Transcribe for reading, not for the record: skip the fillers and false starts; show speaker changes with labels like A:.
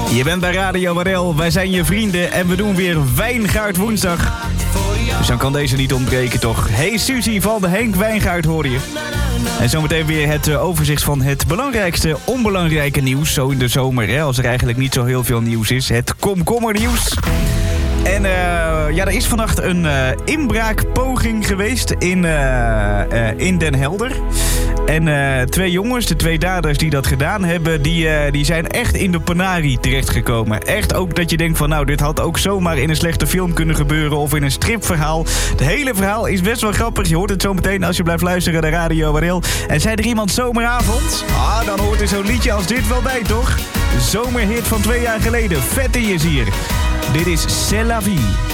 A: Je bent bij Radio Warel, wij zijn je vrienden en we doen weer Wijngaard woensdag. Dus dan kan deze niet ontbreken toch. Hey Suzy van Henk Wijngaard hoor je. En zometeen weer het overzicht van het belangrijkste onbelangrijke nieuws. Zo in de zomer, hè, als er eigenlijk niet zo heel veel nieuws is. Het komkommernieuws. En er is vannacht een inbraakpoging geweest in Den Helder. En 2 jongens, de 2 daders die dat gedaan hebben, die zijn echt in de penarie terechtgekomen. Echt ook dat je denkt van nou, dit had ook zomaar in een slechte film kunnen gebeuren of in een stripverhaal. Het hele verhaal is best wel grappig. Je hoort het zo meteen als je blijft luisteren naar Radio Warel. En zei er iemand zomeravond? Dan hoort er zo'n liedje als dit wel bij, toch? Zomerhit van 2 jaar geleden. Vette is hier. Dit is C'est la vie.